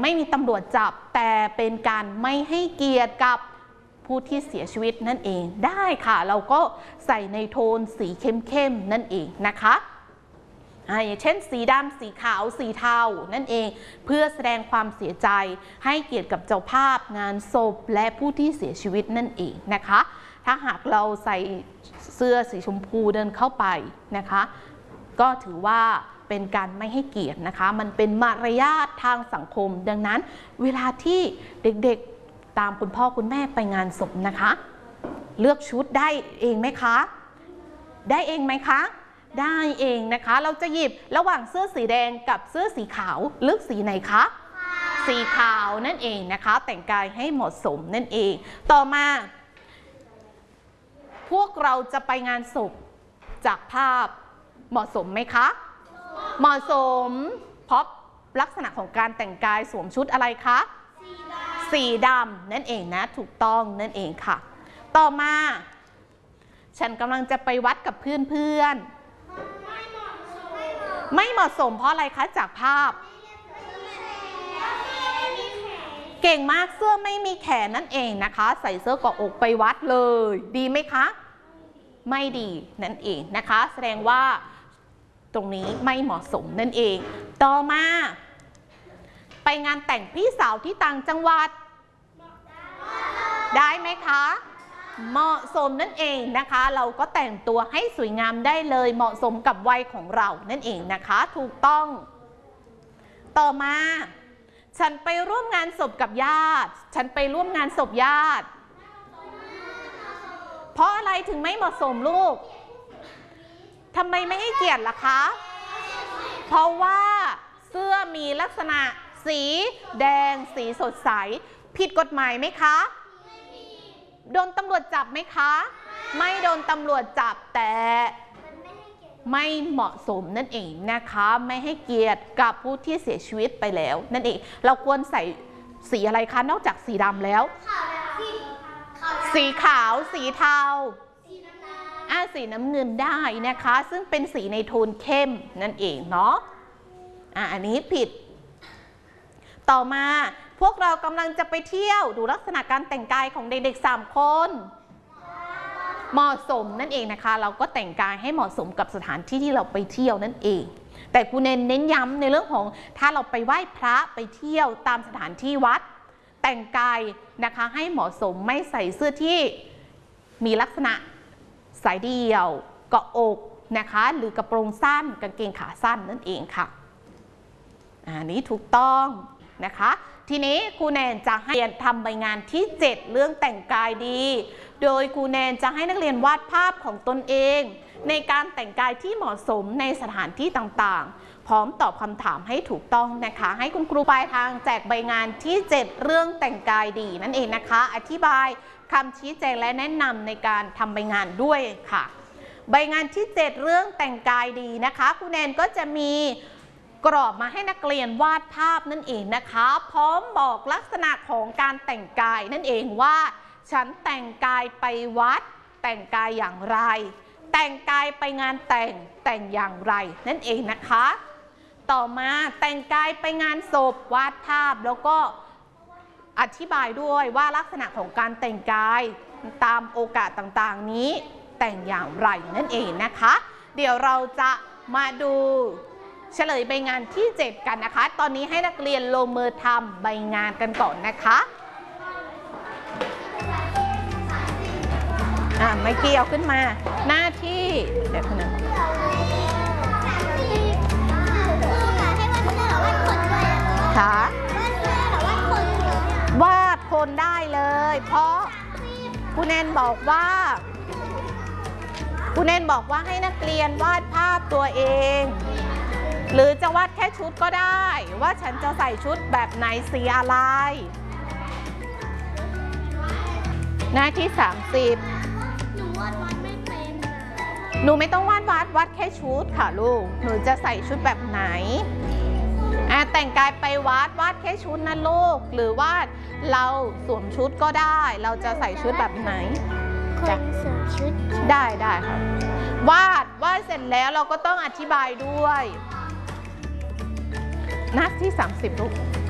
ไม่มีตำรวจจับแต่เป็นการไม่ให้เกียรติกับผู้ที่เสียชีวิตนั่นเองได้ค่ะเราก็ใส่ในโทนสีเข้มๆนั่นเองนะคะอย่างเช่นสีดำสีขาวสีเทานั่นเองเพื่อแสดงความเสียใจให้เกียรติกับเจ้าภาพงานศพและผู้ที่เสียชีวิตนั่นเองนะคะถ้าหากเราใส่เสื้อสีชมพูเดินเข้าไปนะคะก็ถือว่าเป็นการไม่ให้เกียรตินะคะมันเป็นมารยาททางสังคมดังนั้นเวลาที่เด็กๆตามคุณพ่อคุณแม่ไปงานศพนะคะเลือกชุดได้เองไหมคะได้เองไหมคะได้เองนะคะเราจะหยิบระหว่างเสื้อสีแดงกับเสื้อสีขาวเลือกสีไหนคะสีขาวนั่นเองนะคะแต่งกายให้เหมาะสมนั่นเองต่อมาพวกเราจะไปงานศพจากภาพเหมาะสมไหมคะเหมาะสมเพราะลักษณะของการแต่งกายสวมชุดอะไรคะสีดำนั่นเองนะถูกต้องนั่นเองค่ะต่อมาฉันกำลังจะไปวัดกับเพื่อนไม่เหมาะสมเพราะอะไรคะจากภาพเก่งมากเสื้อไม่มีแขนนั่นเองนะคะใส่เสื้อเกาะอกไปวัดเลยดีไหมคะไม่ดีนั่นเองนะคะแสดงว่าตรงนี้ไม่เหมาะสมนั่นเองต่อมาไปงานแต่งพี่สาวที่ต่างจังหวัดได้ไหมคะเหมาะสมนั่นเองนะคะเราก็แต่งตัวให้สวยงามได้เลยเหมาะสมกับวัยของเรานั่นเองนะคะถูกต้องต่อมาฉันไปร่วมงานศพกับญาติฉันไปร่วมงานศพญาติเพราะอะไรถึงไม่เหมาะสมลูกทำไมไม่ให้เกียรติล่ะคะเพราะว่าเสื้อมีลักษณะสีแดงสีสดใสผิดกฎหมายไหมคะโดนตำรวจจับไหมคะไม่โดนตำรวจจับแต่ไม่เหมาะสมนั่นเองนะคะไม่ให้เกียรติกับผู้ที่เสียชีวิตไปแล้วนั่นเองเราควรใส่สีอะไรคะนอกจากสีดำแล้วสีขาวสีเทาสีน้ำเงินได้นะคะซึ่งเป็นสีในโทนเข้มนั่นเองเนาะอันนี้ผิดต่อมาพวกเรากำลังจะไปเที่ยวดูลักษณะการแต่งกายของเด็กๆ3คนเหมาะสมนั่นเองนะคะเราก็แต่งกายให้เหมาะสมกับสถานที่ที่เราไปเที่ยวนั่นเองแต่ครูเน้นย้ำในเรื่องของถ้าเราไปไหว้พระไปเที่ยวตามสถานที่วัดแต่งกายนะคะให้เหมาะสมไม่ใส่เสื้อที่มีลักษณะสายเดี่ยวเกาะอกนะคะหรือกระโปรงสั้นกางเกงขาสั้นนั่นเองค่ะอันนี้ถูกต้องนะคะทีนี้ครูแนนจะให้เรียนทำใบงานที่7เรื่องแต่งกายดีโดยครูแนนจะให้นักเรียนวาดภาพของตนเองในการแต่งกายที่เหมาะสมในสถานที่ต่างๆพร้อมตอบคำถามให้ถูกต้องนะคะให้คุณครูปลายทางแจกใบงานที่7เรื่องแต่งกายดีนั่นเองนะคะอธิบายคำชี้แจงและแนะนำในการทำใบงานด้วยค่ะใบงานที่7เรื่องแต่งกายดีนะคะครูแนนก็จะมีกรอบมาให้นักเรียนวาดภาพนั่นเองนะคะพร้อมบอกลักษณะของการแต่งกายนั่นเองว่าฉันแต่งกายไปวัดแต่งกายอย่างไรแต่งกายไปงานแต่งอย่างไรนั่นเองนะคะต่อมาแต่งกายไปงานศพวาดภาพแล้วก็อธิบายด้วยว่าลักษณะของการแต่งกายตามโอกาสต่างๆนี้แต่งอย่างไรนั่นเองนะคะเดี๋ยวเราจะมาดูเฉลยใบงานที่7กันนะคะตอนนี้ให้นักเรียนลงมือทำใบงานกันก่อนนะคะไมค์กี้เอาขึ้นมาหน้าที่เดี๋ยวนะค่ะวาดคนได้เลยเพราะครูแนนบอกว่าให้นักเรียนวาดภาพตัวเองหรือจะวาดแค่ชุดก็ได้ว่าฉันจะใส่ชุดแบบไหนสีอะไรหน้าที่30หนูวาดไม่เป็นหนูไม่ต้องวาดแค่ชุดค่ะลูกหนูจะใส่ชุดแบบไหนแต่งกายไปวาดแค่ชุดนะลูกหรือว่าเราสวมชุดก็ได้เราจะใส่ชุดแบบไหนคนสวมชุดได้ค่ะวาดเสร็จแล้วเราก็ต้องอธิบายด้วยหน้าที่30ลูก